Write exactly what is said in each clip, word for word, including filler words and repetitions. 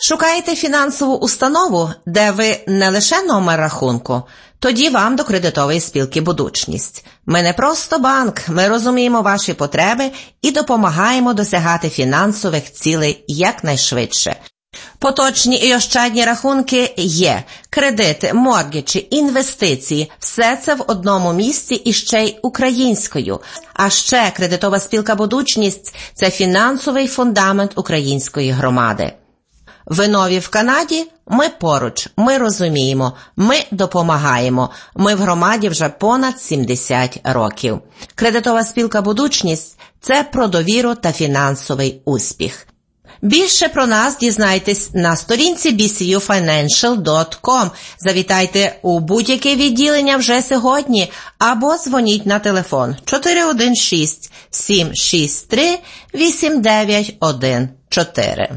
Шукаєте фінансову установу, де ви не лише номер рахунку? Тоді вам до кредитової спілки «Будучність». Ми не просто банк, ми розуміємо ваші потреби і допомагаємо досягати фінансових цілей якнайшвидше. Поточні і ощадні рахунки є, кредити, моргіджі, інвестиції – все це в одному місці і ще й українською. А ще кредитова спілка «Будучність» – це фінансовий фундамент української громади. Ви нові в Канаді? Ми поруч, ми розуміємо, ми допомагаємо. Ми в громаді вже понад сімдесят років. Кредитова спілка «Будучність» – це про довіру та фінансовий успіх. Більше про нас дізнайтесь на сторінці бі сі ю файненшіал дот ком. Завітайте у будь-яке відділення вже сьогодні або дзвоніть на телефон чотири один шість сім шість три вісім дев'ять один чотири.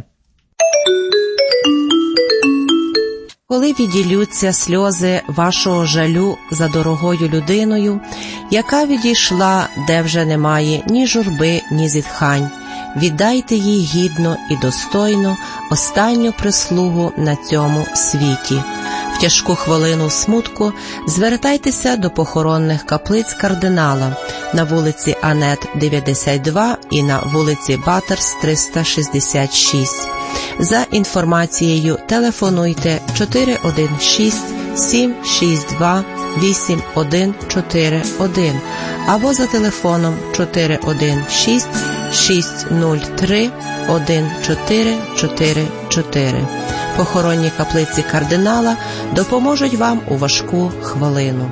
Коли віділються сльози вашого жалю за дорогою людиною, яка відійшла, де вже немає ні журби, ні зітхань, віддайте їй гідно і достойно останню прислугу на цьому світі. В тяжку хвилину смутку звертайтеся до похоронних каплиць кардинала на вулиці Анет дев'яносто два і на вулиці Баттерс триста шістдесят шість. За інформацією телефонуйте чотири один шість сім шість два вісім один чотири один або за телефоном чотири один шість шість нуль три один чотири чотири чотири. Похоронні каплиці кардинала допоможуть вам у важку хвилину.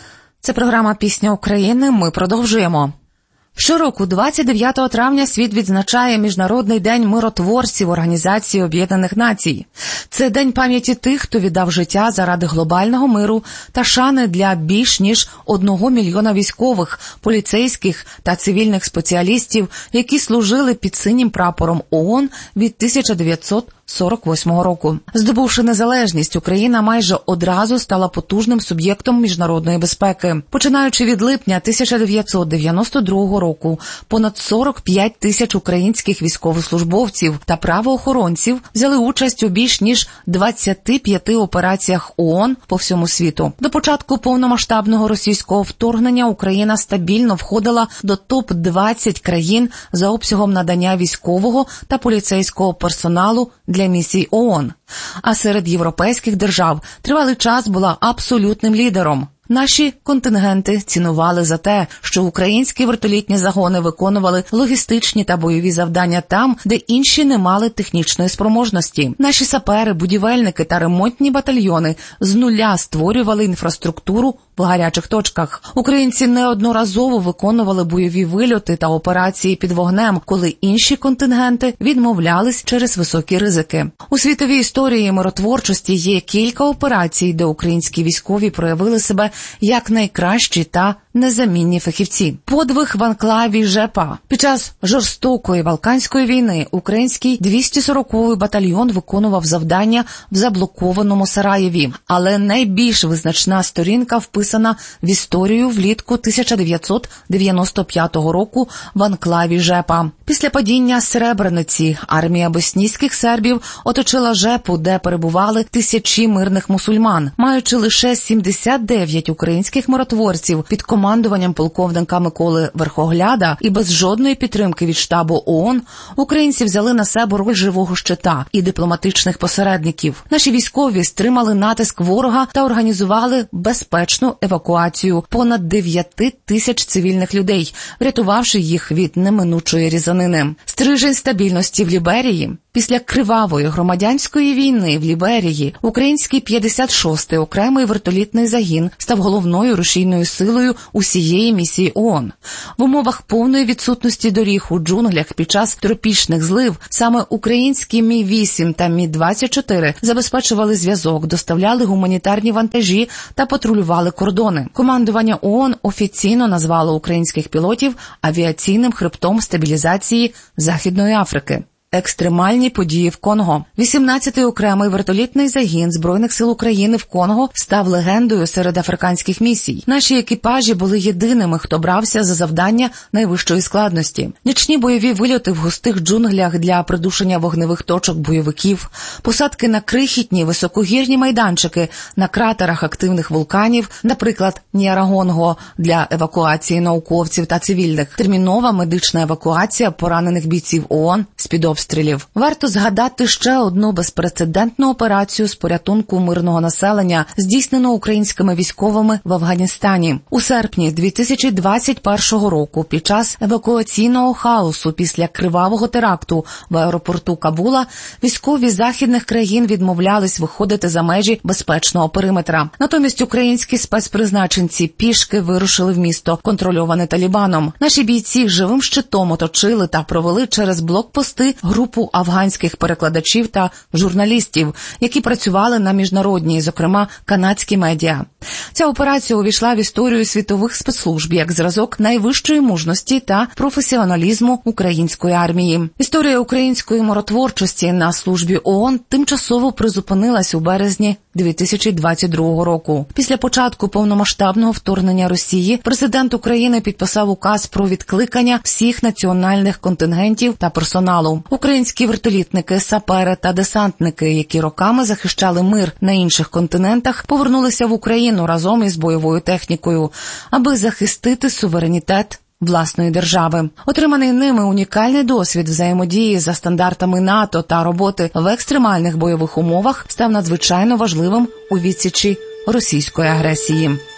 Це програма «Пісня України». Ми продовжуємо. Щороку, двадцять дев'ятого травня, світ відзначає Міжнародний день миротворців Організації Об'єднаних Націй. Це день пам'яті тих, хто віддав життя заради глобального миру та шани для більш ніж одного мільйона військових, поліцейських та цивільних спеціалістів, які служили під синім прапором ООН від тисяча дев'ятсот сорок восьмого року. Здобувши незалежність, Україна майже одразу стала потужним суб'єктом міжнародної безпеки. Починаючи від липня тисяча дев'ятсот дев'яносто другого року, понад сорок п'ять тисяч українських військовослужбовців та правоохоронців взяли участь у більш ніж двадцяти п'яти операціях ООН по всьому світу. До початку повномасштабного російського вторгнення Україна стабільно входила до топ двадцять країн за обсягом надання військового та поліцейського персоналу для місій ООН. А серед європейських держав тривалий час була абсолютним лідером. Наші контингенти цінували за те, що українські вертолітні загони виконували логістичні та бойові завдання там, де інші не мали технічної спроможності. Наші сапери, будівельники та ремонтні батальйони з нуля створювали інфраструктуру в гарячих точках. Українці неодноразово виконували бойові вильоти та операції під вогнем, коли інші контингенти відмовлялись через високі ризики. У світовій історії миротворчості є кілька операцій, де українські військові проявили себе як найкращі та незамінні фахівці. Подвиг в анклаві Жепа. Під час жорстокої Балканської війни український двісті сороковий батальйон виконував завдання в заблокованому Сараєві. Але найбільш визначна сторінка вписана в історію влітку тисяча дев'ятсот дев'яносто п'ятого року в анклаві Жепа. Після падіння Сребрениці армія боснійських сербів оточила Жепу, де перебували тисячі мирних мусульман. Маючи лише сімдесят дев'ять українських миротворців під командуванням полковника Миколи Верхогляда і без жодної підтримки від штабу ООН, українці взяли на себе роль живого щита і дипломатичних посередників. Наші військові стримали натиск ворога та організували безпечну евакуацію понад дев'яти тисяч цивільних людей, врятувавши їх від неминучої різанини. Стрижень стабільності в Ліберії. Після кривавої громадянської війни в Ліберії український п'ятдесят шостий окремий вертолітний загін став головною рушійною силою усієї місії ООН. В умовах повної відсутності доріг у джунглях під час тропічних злив саме українські Мі вісім та Мі двадцять чотири забезпечували зв'язок, доставляли гуманітарні вантажі та патрулювали кордони. Командування ООН офіційно назвало українських пілотів авіаційним хребтом стабілізації Західної Африки. екстремальні події в Конго. вісімнадцятий окремий вертолітний загін Збройних сил України в Конго став легендою серед африканських місій. Наші екіпажі були єдиними, хто брався за завдання найвищої складності. Нічні бойові вильоти в густих джунглях для придушення вогневих точок бойовиків, посадки на крихітні високогірні майданчики на кратерах активних вулканів, наприклад, Ніарагонго, для евакуації науковців та цивільних, термінова медична евакуація поранених бійців ООН з-під обстрілів. Варто згадати ще одну безпрецедентну операцію з порятунку мирного населення, здійснену українськими військовими в Афганістані. У серпні дві тисячі двадцять першого року під час евакуаційного хаосу після кривавого теракту в аеропорту Кабула військові західних країн відмовлялись виходити за межі безпечного периметра. Натомість українські спецпризначенці пішки вирушили в місто, контрольоване Талібаном. Наші бійці живим щитом оточили та провели через блокпости групу афганських перекладачів та журналістів, які працювали на міжнародній, зокрема, канадські медіа. Ця операція увійшла в історію світових спецслужб як зразок найвищої мужності та професіоналізму української армії. Історія української миротворчості на службі ООН тимчасово призупинилась у березні дві тисячі двадцять другого року. Після початку повномасштабного вторгнення Росії президент України підписав указ про відкликання всіх національних контингентів та персоналу. Українські вертолітники, сапери та десантники, які роками захищали мир на інших континентах, повернулися в Україну разом із бойовою технікою, аби захистити суверенітет власної держави. Отриманий ними унікальний досвід взаємодії за стандартами НАТО та роботи в екстремальних бойових умовах став надзвичайно важливим у відсічі російської агресії.